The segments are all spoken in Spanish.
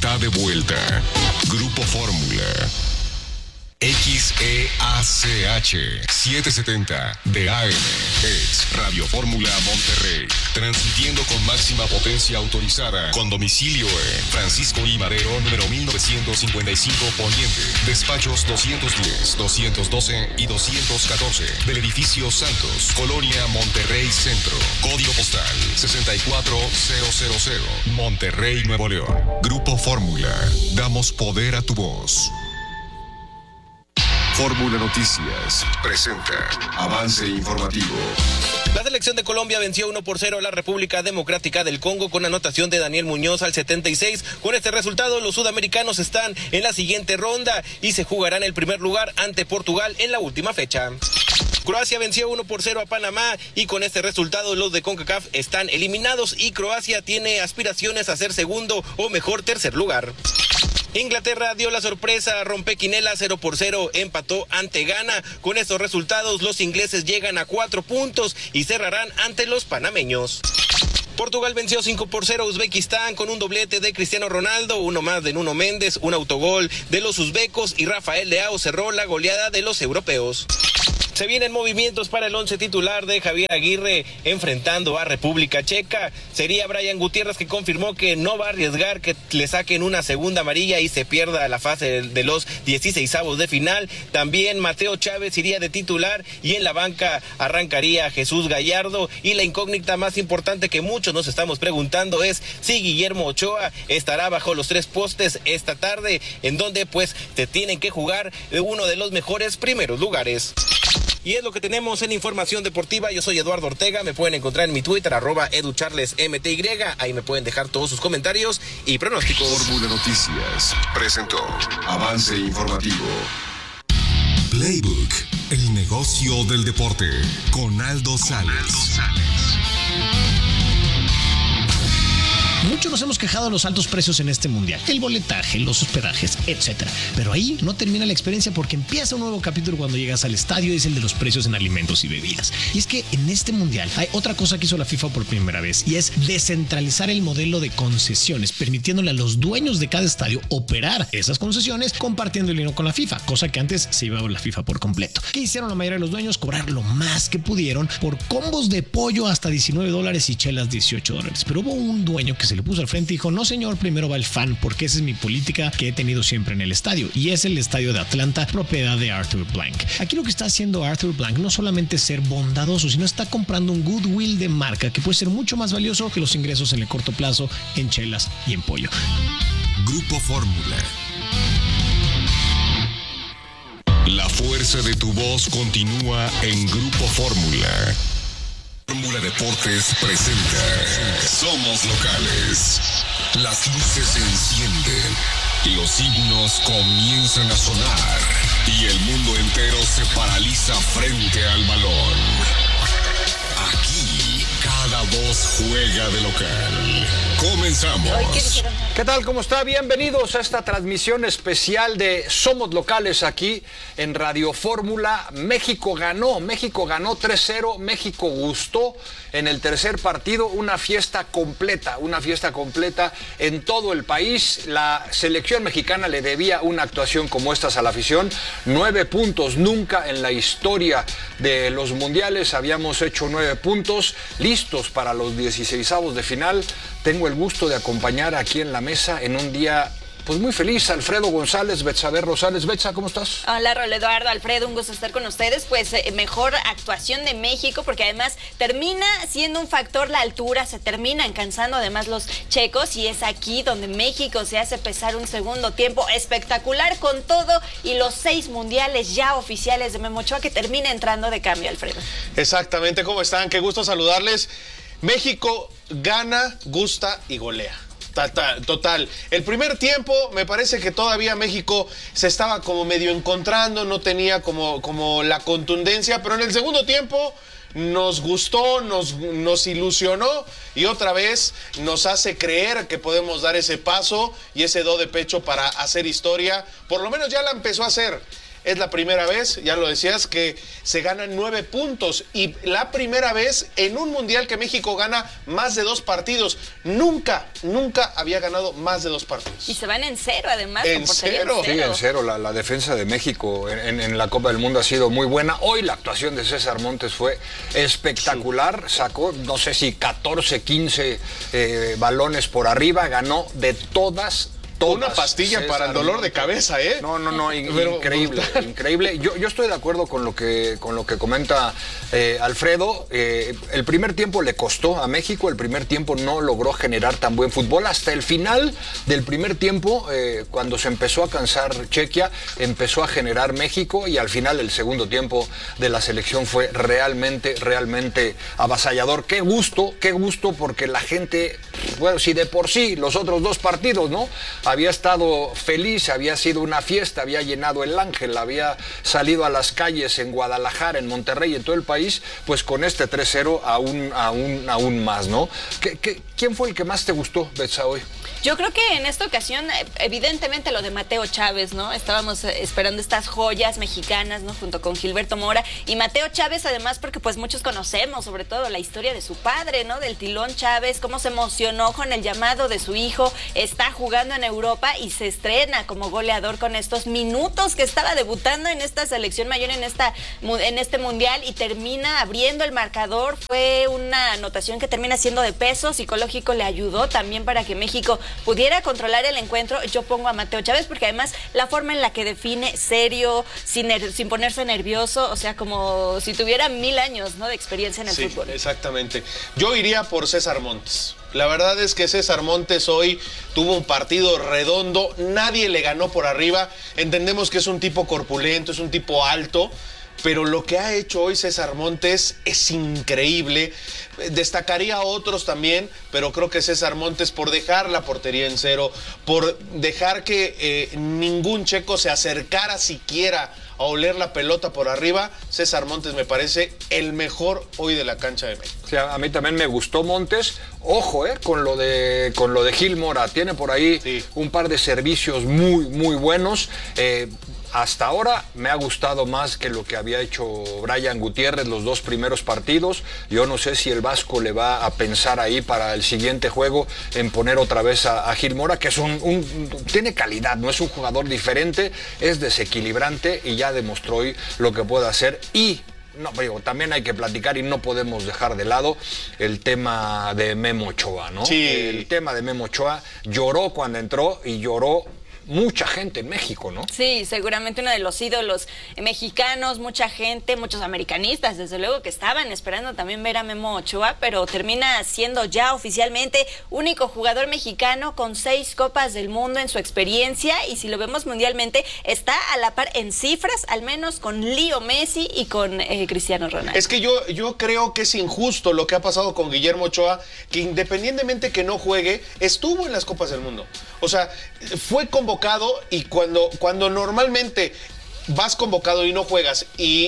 está de vuelta. Grupo Fórmula. XEACH 770 de AM es Radio Fórmula Monterrey, transmitiendo con máxima potencia autorizada, con domicilio en Francisco I. Madero, número 1955 Poniente, despachos 210, 212 y 214 del edificio Santos, Colonia Monterrey Centro, código postal 64000, Monterrey, Nuevo León. Grupo Fórmula, damos poder a tu voz. Fórmula Noticias presenta avance informativo. La selección de Colombia venció 1-0 a la República Democrática del Congo con anotación de Daniel Muñoz al 76. Con este resultado, los sudamericanos están en la siguiente ronda y se jugarán el primer lugar ante Portugal en la última fecha. Croacia venció 1-0 a Panamá y con este resultado los de CONCACAF están eliminados y Croacia tiene aspiraciones a ser segundo o mejor tercer lugar. Inglaterra dio la sorpresa, rompequinela 0-0, empató ante Ghana. Con estos resultados los ingleses llegan a 4 puntos y cerrarán ante los panameños. Portugal venció 5-0 a Uzbekistán con un doblete de Cristiano Ronaldo, uno más de Nuno Méndez, un autogol de los uzbecos y Rafael Leao cerró la goleada de los europeos. Se vienen movimientos para el 11 titular de Javier Aguirre enfrentando a República Checa. Sería Brian Gutiérrez, que confirmó que no va a arriesgar que le saquen una segunda amarilla y se pierda la fase de los 16avos de final. También Mateo Chávez iría de titular y en la banca arrancaría Jesús Gallardo. Y la incógnita más importante que muchos nos estamos preguntando es si Guillermo Ochoa estará bajo los 3 postes esta tarde, en donde pues te tienen que jugar uno de los mejores primeros lugares. Y es lo que tenemos en información deportiva. Yo soy Eduardo Ortega, me pueden encontrar en mi Twitter, @educharlesmty, ahí me pueden dejar todos sus comentarios y pronósticos. Fórmula Noticias presentó avance informativo. Playbook, el negocio del deporte, con Aldo Sales. Muchos nos hemos quejado de los altos precios en este mundial, el boletaje, los hospedajes, etcétera. Pero ahí no termina la experiencia porque empieza un nuevo capítulo cuando llegas al estadio, y es el de los precios en alimentos y bebidas. Y es que en este mundial hay otra cosa que hizo la FIFA por primera vez, y es descentralizar el modelo de concesiones, permitiéndole a los dueños de cada estadio operar esas concesiones compartiendo el dinero con la FIFA, cosa que antes se llevaba la FIFA por completo. ¿Qué hicieron la mayoría de los dueños? Cobrar lo más que pudieron por combos de pollo hasta $19 y chelas $18. Pero hubo un dueño que se le puso al frente y dijo: no señor, primero va el fan, porque esa es mi política que he tenido siempre en el estadio, y es el estadio de Atlanta, propiedad de Arthur Blank. Aquí lo que está haciendo Arthur Blank no solamente es ser bondadoso, sino está comprando un goodwill de marca que puede ser mucho más valioso que los ingresos en el corto plazo en chelas y en pollo. Grupo Fórmula. La fuerza de tu voz continúa en Grupo Fórmula. Fórmula Deportes presenta Somos Locales. Las luces se encienden, los himnos comienzan a sonar y el mundo entero se paraliza frente al balón. Aquí cada voz juega de local. Comenzamos. ¿Qué tal? ¿Cómo está? Bienvenidos a esta transmisión especial de Somos Locales aquí en Radio Fórmula. México ganó 3-0, México gustó en el tercer partido, una fiesta completa en todo el país. La selección mexicana le debía una actuación como estas a la afición. 9 puntos, nunca en la historia de los mundiales habíamos hecho 9 puntos, listos para los 16avos de final. Tengo el gusto de acompañar aquí en la mesa en un día pues muy feliz, Alfredo González, Betsabe Rosales. Betsa, ¿cómo estás? Hola, Raúl Eduardo, Alfredo, un gusto estar con ustedes. Pues mejor actuación de México, porque además termina siendo un factor la altura, se terminan cansando además los checos, y es aquí donde México se hace pesar un segundo tiempo espectacular con todo y los 6 mundiales ya oficiales de Memo Ochoa, que termina entrando de cambio, Alfredo. Exactamente, ¿cómo están? Qué gusto saludarles. México gana, gusta y golea. Total. El primer tiempo me parece que todavía México se estaba como medio encontrando, no tenía como la contundencia, pero en el segundo tiempo nos gustó, nos ilusionó y otra vez nos hace creer que podemos dar ese paso y ese do de pecho para hacer historia. Por lo menos ya la empezó a hacer. es la primera vez, ya lo decías, que se ganan 9 puntos y la primera vez en un mundial que México gana más de 2 partidos. Nunca había ganado más de 2 partidos. Y se van en cero, además. ¿En cero? Sí, en cero. La defensa de México en la Copa del Mundo ha sido muy buena. Hoy la actuación de César Montes fue espectacular. Sí. Sacó, no sé si 14, 15 balones por arriba. Ganó de todas. Una pastilla César para el dolor de cabeza, ¿eh? No, increíble. Yo estoy de acuerdo con lo que comenta Alfredo. El primer tiempo le costó a México, el primer tiempo no logró generar tan buen fútbol. Hasta el final del primer tiempo, cuando se empezó a cansar Chequia, empezó a generar México y al final el segundo tiempo de la selección fue realmente avasallador. Qué gusto, porque la gente, bueno, si de por sí los otros 2 partidos, ¿no? Había estado feliz, había sido una fiesta, había llenado el Ángel, había salido a las calles en Guadalajara, en Monterrey, en todo el país, pues con este 3-0 aún más, ¿no? ¿Quién fue el que más te gustó, Betsa, hoy? Yo creo que en esta ocasión, evidentemente lo de Mateo Chávez, ¿no? Estábamos esperando estas joyas mexicanas, ¿no? Junto con Gilberto Mora y Mateo Chávez, además, porque pues muchos conocemos, sobre todo la historia de su padre, ¿no? Del Tilón Chávez, cómo se emocionó con el llamado de su hijo, está jugando en Europa y se estrena como goleador con estos minutos que estaba debutando en esta selección mayor, en este mundial, y termina abriendo el marcador. Fue una anotación que termina siendo de peso psicológico, le ayudó también para que México pudiera controlar el encuentro. Yo pongo a Mateo Chávez porque además la forma en la que define, serio, sin ponerse nervioso, o sea, como si tuviera 1000 años, ¿no? de experiencia en el fútbol. Exactamente. Yo iría por César Montes. La verdad es que César Montes hoy tuvo un partido redondo, nadie le ganó por arriba. Entendemos que es un tipo corpulento, es un tipo alto, pero lo que ha hecho hoy César Montes es increíble. Destacaría a otros también, pero creo que César Montes, por dejar la portería en cero, por dejar que ningún checo se acercara siquiera a oler la pelota por arriba, César Montes me parece el mejor hoy de la cancha de México. Sí, a mí también me gustó Montes. Ojo, con lo de Gil Mora. Tiene por ahí un par de servicios muy buenos. Hasta ahora me ha gustado más que lo que había hecho Brian Gutiérrez los 2 primeros partidos. Yo no sé si el Vasco le va a pensar ahí para el siguiente juego en poner otra vez a Gil Mora, que es tiene calidad, no es un jugador diferente, es desequilibrante y ya demostró hoy lo que puede hacer. Y no, digo, también hay que platicar y no podemos dejar de lado el tema de Memo Ochoa, ¿no? Sí. El tema de Memo Ochoa, lloró cuando entró y lloró mucha gente en México, ¿no? Sí, seguramente uno de los ídolos mexicanos, mucha gente, muchos americanistas, desde luego, que estaban esperando también ver a Memo Ochoa, pero termina siendo ya oficialmente único jugador mexicano con 6 Copas del Mundo en su experiencia, y si lo vemos mundialmente, está a la par en cifras, al menos con Leo Messi y con Cristiano Ronaldo. Es que yo creo que es injusto lo que ha pasado con Guillermo Ochoa, que independientemente que no juegue, estuvo en las Copas del Mundo. O sea, fue convocado, y cuando normalmente vas convocado y no juegas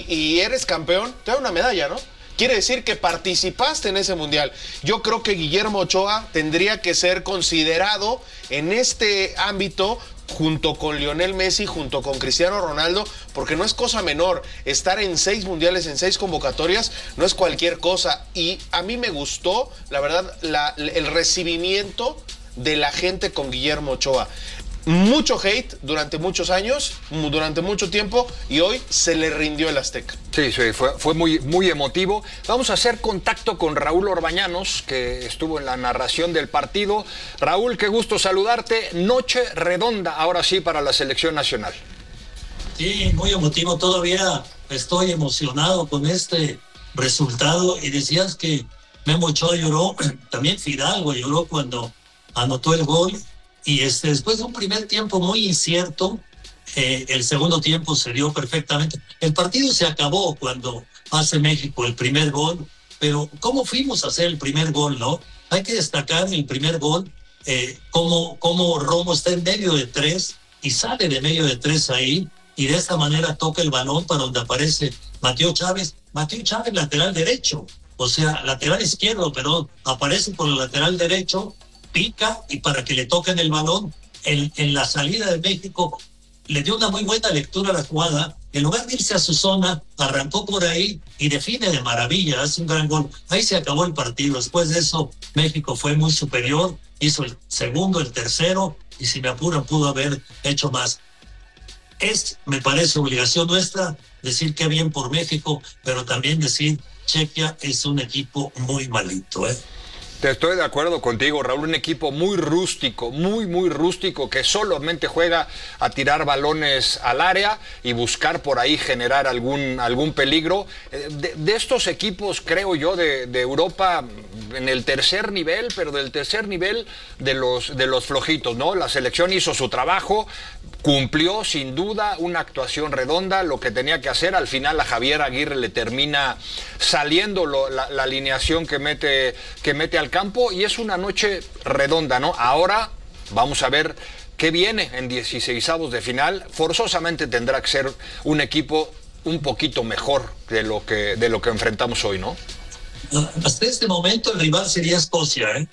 y eres campeón, te da una medalla, ¿no? Quiere decir que participaste en ese mundial. Yo creo que Guillermo Ochoa tendría que ser considerado en este ámbito junto con Lionel Messi, junto con Cristiano Ronaldo, porque no es cosa menor. Estar en 6 mundiales, en 6 convocatorias, no es cualquier cosa. Y a mí me gustó, la verdad, el recibimiento de la gente con Guillermo Ochoa. Mucho hate durante muchos años, durante mucho tiempo, y hoy se le rindió el Azteca. Sí, fue muy emotivo. Vamos a hacer contacto con Raúl Orbañanos, que estuvo en la narración del partido. Raúl, qué gusto saludarte. Noche redonda, ahora sí, para la selección nacional. Sí, muy emotivo. Todavía estoy emocionado con este resultado. Y decías que Memo Ochoa lloró, también Fidalgo lloró cuando anotó el gol. Y después de un primer tiempo muy incierto, el segundo tiempo se dio perfectamente. El partido se acabó cuando hace México el primer gol, pero ¿cómo fuimos a hacer el primer gol, no? Hay que destacar el primer gol, cómo Romo está en medio de 3 y sale de medio de 3 ahí, y de esta manera toca el balón para donde aparece Mateo Chávez. Mateo Chávez, lateral derecho, o sea, lateral izquierdo, pero aparece por el lateral derecho, pica, y para que le toquen el balón en la salida de México le dio una muy buena lectura a la jugada, En lugar de irse a su zona, arrancó por ahí y define de maravilla, hace un gran gol. Ahí se acabó el partido. Después de eso, México fue muy superior, hizo el segundo, el tercero, y si me apuran pudo haber hecho más. Me parece obligación nuestra decir qué bien por México, pero también decir Chequia es un equipo muy malito, ¿eh? Te estoy de acuerdo contigo, Raúl, un equipo muy rústico, muy rústico, que solamente juega a tirar balones al área y buscar por ahí generar algún peligro. De estos equipos, creo yo, de Europa, en el tercer nivel, pero del tercer nivel de los flojitos, ¿no? La selección hizo su trabajo, cumplió sin duda una actuación redonda, lo que tenía que hacer. Al final a Javier Aguirre le termina saliendo la alineación que mete al campo, y es una noche redonda, ¿no? Ahora vamos a ver qué viene en 16avos de final. Forzosamente tendrá que ser un equipo un poquito mejor de lo que enfrentamos hoy, ¿no? Hasta este momento el rival sería Escocia, ¿eh?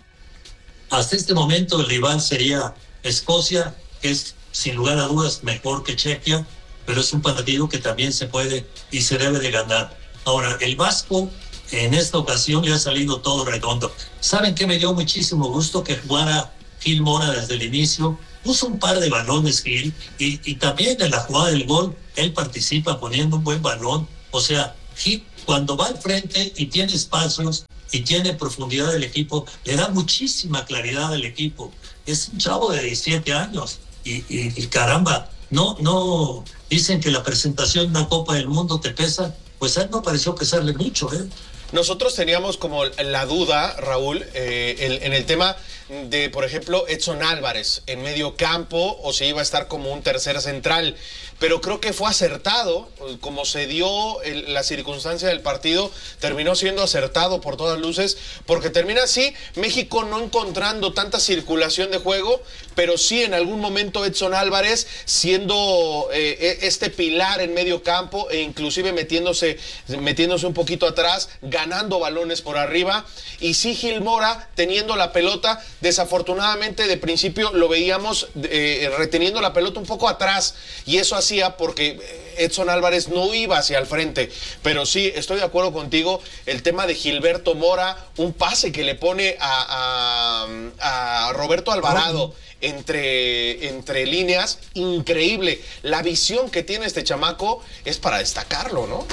Hasta este momento el rival sería Escocia, que es sin lugar a dudas mejor que Chequia, pero es un partido que también se puede y se debe de ganar. Ahora, el Vasco en esta ocasión le ha salido todo redondo. ¿Saben qué me dio muchísimo gusto? Que jugara Gil Mora desde el inicio. Puso un par de balones Gil, y también en la jugada del gol él participa poniendo un buen balón. O sea, Gil cuando va al frente y tiene espacios y tiene profundidad del equipo, le da muchísima claridad al equipo. Es un chavo de 17 años y caramba, no dicen que la presentación de una Copa del Mundo te pesa, pues a él no pareció pesarle mucho, ¿eh? Nosotros teníamos como la duda, Raúl, en el tema de, por ejemplo, Edson Álvarez en medio campo, o si iba a estar como un tercer central, pero creo que fue acertado, como se dio la circunstancia del partido, terminó siendo acertado por todas luces, porque termina así, México no encontrando tanta circulación de juego, pero sí en algún momento Edson Álvarez siendo este pilar en medio campo, e inclusive metiéndose un poquito atrás, ganando balones por arriba, y sí Gil Mora teniendo la pelota. Desafortunadamente de principio lo veíamos reteniendo la pelota un poco atrás, y eso hacía porque Edson Álvarez no iba hacia el frente. Pero sí, estoy de acuerdo contigo, el tema de Gilberto Mora, un pase que le pone a Roberto Alvarado entre líneas, increíble. La visión que tiene este chamaco es para destacarlo, ¿no?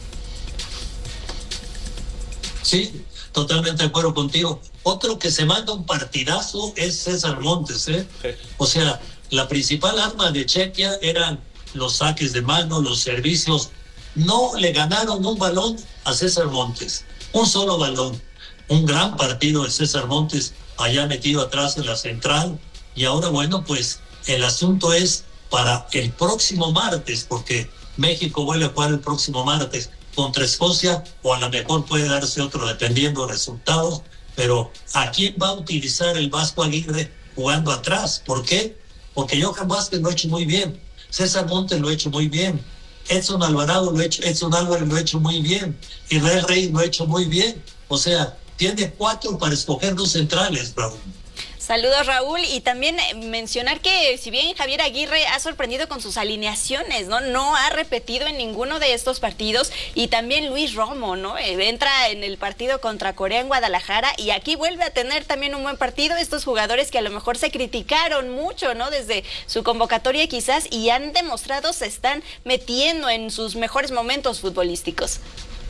Sí, totalmente de acuerdo contigo. Otro que se manda un partidazo es César Montes, ¿eh? O sea, la principal arma de Chequia eran los saques de mano, los servicios. No le ganaron un balón a César Montes, un solo balón. Un gran partido de César Montes allá metido atrás en la central. Y ahora, bueno, pues el asunto es para el próximo martes, porque México vuelve a jugar el próximo martes contra Escocia, o a lo mejor puede darse otro dependiendo de resultados. Pero ¿a quién va a utilizar el Vasco Aguirre jugando atrás? ¿Por qué? Porque Johan Vázquez lo ha hecho muy bien, César Montes lo ha hecho muy bien, Edson Álvarez lo ha hecho muy bien, Israel Reyes lo ha hecho muy bien. O sea, tiene 4 para escoger 2 centrales, Raúl. Saludos, Raúl, y también mencionar que si bien Javier Aguirre ha sorprendido con sus alineaciones, no ha repetido en ninguno de estos partidos, y también Luis Romo, ¿no? Entra en el partido contra Corea en Guadalajara y aquí vuelve a tener también un buen partido. Estos jugadores que a lo mejor se criticaron mucho, ¿no? Desde su convocatoria quizás, y han demostrado se están metiendo en sus mejores momentos futbolísticos.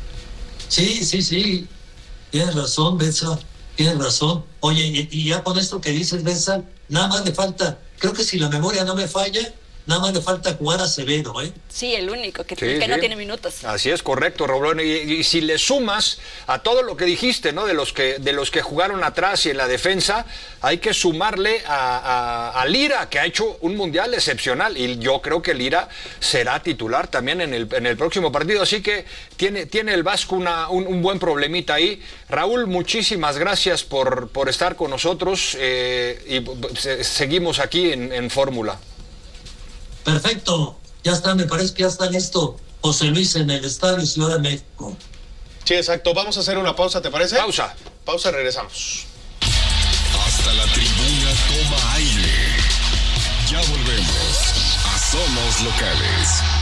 Sí, tienes razón, Betsa. Tienes razón. Oye, y ya con esto que dices, Benza, nada más le falta, creo que si la memoria no me falla, nada más le falta jugar a Acevedo, ¿eh? Sí, el único que no tiene minutos. Así es, correcto, Raúl. Y si le sumas a todo lo que dijiste, ¿no? De los que jugaron atrás y en la defensa, hay que sumarle a Lira, que ha hecho un mundial excepcional, y yo creo que Lira será titular también en el próximo partido. Así que tiene el Vasco un buen problemita ahí. Raúl, muchísimas gracias por estar con nosotros, y seguimos aquí en Fórmula. Perfecto, ya está, me parece que ya está listo José Luis en el Estadio Ciudad de México. Sí, exacto. Vamos a hacer una pausa, ¿te parece? Pausa, regresamos. Hasta la tribuna toma aire. Ya volvemos a Somos Locales.